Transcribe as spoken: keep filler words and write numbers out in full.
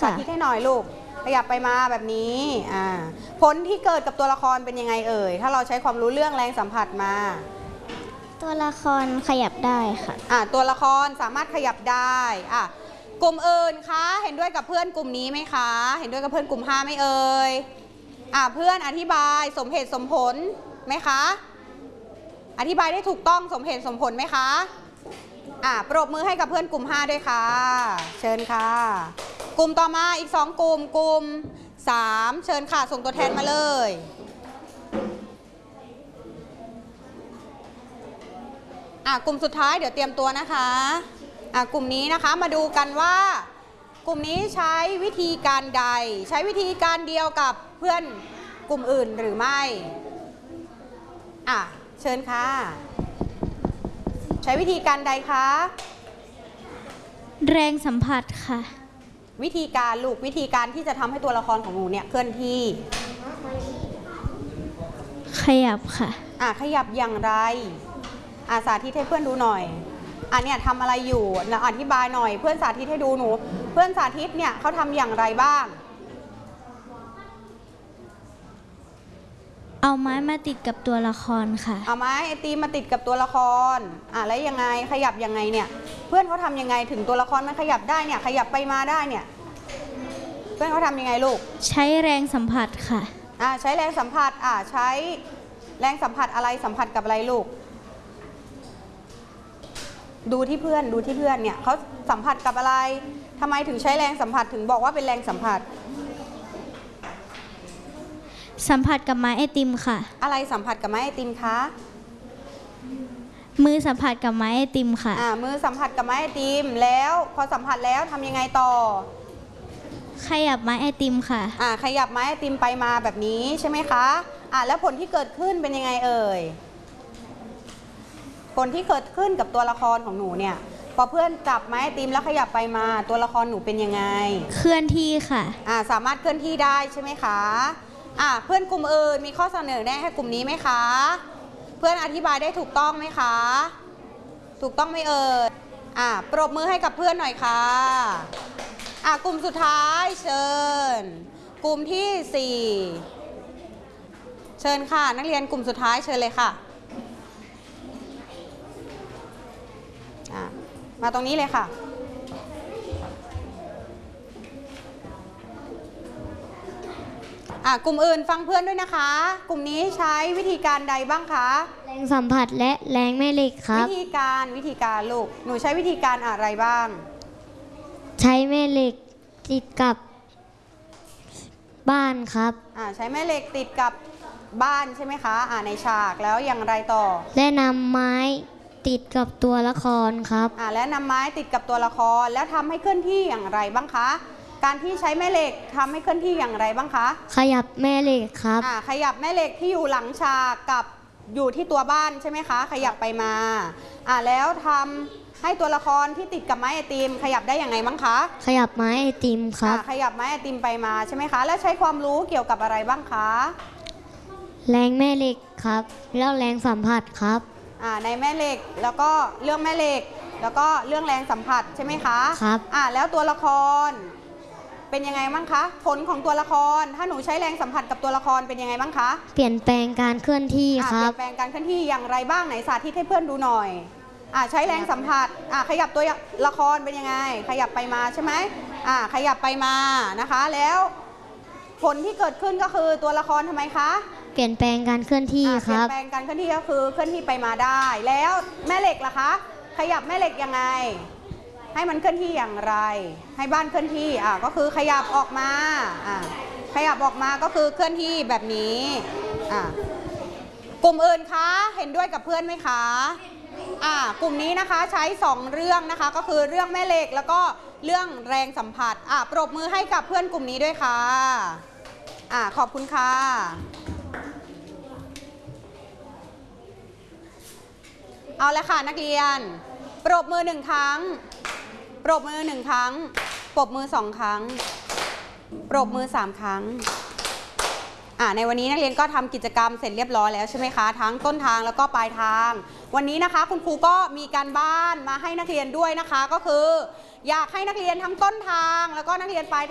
สาธิตให้หน่อยลูกขยับไปมาแบบนี้อ่าผลที่เกิดกับตัวละครเป็นยังไงเอ่ยถ้าเราใช้ความรู้เรื่องแรงสัมผัสมาตัวละครขยับได้ค่ะอ่าตัวละครสามารถขยับได้อ่ะกลุ่มอื่นคะเห็นด้วยกับเพื่อนกลุ่มนี้ไหมคะเห็นด้วยกับเพื่อนกลุ่มห้าไหมเอ่ยอ่าเพื่อนอธิบายสมเหตุสมผลไหมคะอธิบายได้ถูกต้องสมเหตุสมผลไหมคะอ่าปรบมือให้กับเพื่อนกลุ่มห้าด้วยค่ะเชิญค่ะกลุ่มต่อมาอีกสองกลุ่มกลุ่มสามเชิญค่ะส่งตัวแทนมาเลยอ่ากลุ่มสุดท้ายเดี๋ยวเตรียมตัวนะคะอ่ากลุ่มนี้นะคะมาดูกันว่ากลุ่มนี้ใช้วิธีการใดใช้วิธีการเดียวกับเพื่อนกลุ่มอื่นหรือไม่อ่ะเชิญค่ะใช้วิธีการใดคะแรงสัมผัสค่ะวิธีการลูกวิธีการที่จะทำให้ตัวละครของหนูเนี่ยเคลื่อนที่ขยับค่ะอ่ะขยับอย่างไรอ่ะสาธิตให้เพื่อนดูหน่อยอ่ะเนี่ยทำอะไรอยู่นะอธิบายหน่อยเพื่อนสาธิตให้ดูหนูเพื่อนสาธิตเนี่ยเขาทำอย่างไรบ้างเอาไม้มาติดกับตัวละครค่ะเอาไม้ไอตีมาติดกับตัวละครอ่ะแล้วยังไงขยับยังไงเนี่ยเพื่อนเขาทำยังไงถึงตัวละครมันขยับได้เนี่ยขยับไปมาได้เนี่ยเพื่อนเขาทำยังไงลูกใช้แรงสัมผัสค่ะอ่ะใช้แรงสัมผัสอ่ะใช้แรงสัมผัสอะไรสัมผัสกับอะไรลูกดูที่เพื่อนดูที่เพื่อนเนี่ยเขาสัมผัสกับอะไรทำไมถึงใช้แรงสัมผัสถึงบอกว่าเป็นแรงสัมผัสสัมผัสกับไม้ไอติมค่ะอะไรสัมผัสกับไม้ไอติมคะมือสัมผัสกับไม้ไอติมค่ะอ่ามือสัมผัสกับไม้ไอติมแล้วพอสัมผัสแล้วทำยังไงต่อขยับไม้ไอติมค่ะอ่าขยับไม้ไอติมไปมาแบบนี้ใช่ไหมคะอ่าแล้วผลที่เกิดขึ้นเป็นยังไงเอ่ยผลที่เกิดขึ้นกับตัวละครของหนูเนี่ยพอเพื่อนจับไม้ไอติมแล้วขยับไปมาตัวละครหนูเป็นยังไงเคลื่อนที่ค่ะอ่าสามารถเคลื่อนที่ได้ใช่ไหมคะอ่ะเพื่อนกลุ่มอื่นมีข้อเสนอแนะให้กลุ่มนี้ไหมคะเพื่อนอธิบายได้ถูกต้องไหมคะถูกต้องไหมเอ่ยอ่ะปรบมือให้กับเพื่อนหน่อยค่ะอ่ะกลุ่มสุดท้ายเชิญกลุ่มที่สี่เชิญค่ะนักเรียนกลุ่มสุดท้ายเชิญเลยค่ะอ่ะมาตรงนี้เลยค่ะอ่ะกลุ่มอื่นฟังเพื่อนด้วยนะคะกลุ่มนี้ใช้วิธีการใดบ้างคะแรงสัมผัสและแรงแม่เหล็กครับวิธีการวิธีการลูกหนูใช้วิธีการอะไรบ้างใช้แม่เหล็กติดกับบ้านครับอ่าใช้แม่เหล็กติดกับบ้านใช่ไหมคะอ่าในฉากแล้วอย่างไรต่อและนำไม้ติดกับตัวละครครับอ่าและนำไม้ติดกับตัวละครแล้วทำให้เคลื่อนที่อย่างไรบ้างคะการที่ใช้แม่เหล็กทำให้เคลื่อนที่อย่างไรบ้างคะขยับแม่เหล็กครับอ่าขยับแม่เหล็กที่อยู่หลังฉากกับอยู่ที่ตัวบ้านใช่ไหมคะขยับไปมาอ่าแล้วทำให้ตัวละครที่ติดกับไม้ไอติมขยับได้อย่างไรบ้างคะขยับไม้ไอติมครับขยับไม้ไอติมไปมาใช่ไหมคะแล้วใช้ความรู้เกี่ยวกับอะไรบ้างคะแรงแม่เหล็กครับแล้วแรงสัมผัสครับอ่าในแม่เหล็กแล้วก็เรื่องแม่เหล็กแล้วก็เรื่องแรงสัมผัสใช่ไหมคะครับอ่าแล้วตัวละครเป็นยังไงบ้างคะผลของตัวละครถ้าหนูใช้แรงสัมผัสกับตัวละครเป็นยังไงบ้างคะเปลี่ยนแปลงการเคลื่อนที่ครับเปลี่ยนแปลงการเคลื่อนที่อย่างไรบ้างไหนสาธิตให้เพื่อนดูหน่อยอ่าใช้แรงสัมผัสอ่าขยับตัวละครเป็นยังไงขยับไปมาใช่ไหมอ่าขยับไปมานะคะแล้วผลที่เกิดขึ้นก็คือตัวละครทำไมคะเปลี่ยนแปลงการเคลื่อนที่ครับเปลี่ยนแปลงการเคลื่อนที่ก็คือเคลื่อนที่ไปมาได้แล้วแม่เหล็กล่ะคะขยับแม่เหล็กยังไงให้มันเคลื่อนที่อย่างไรให้บ้านเคลื่อนที่อ่าก็คือขยับออกมาอ่าขยับออกมาก็คือเคลื่อนที่แบบนี้อ่ากลุ่มอื่นคะเห็นด้วยกับเพื่อนไหมคะอ่ากลุ่มนี้นะคะใช้สองเรื่องนะคะก็คือเรื่องแม่เหล็กแล้วก็เรื่องแรงสัมผัสอ่าปรบมือให้กับเพื่อนกลุ่มนี้ด้วยค่ะอ่าขอบคุณค่ะเอาละค่ะนักเรียนปรบมือหนึ่งครั้งปรบมือหนึ่งครั้งปรบมือสองครั้งปรบมือสามครั้งอ่าในวันนี้นักเรียนก็ทำกิจกรรมเสร็จเรียบร้อยแล้วใช่ไหมคะทั้งต้นทางแล้วก็ปลายทางวันนี้นะคะคุณครูก็มีการบ้านมาให้นักเรียนด้วยนะคะก็คืออยากให้นักเรียนทั้งต้นทางแล้วก็นักเรียนปลาย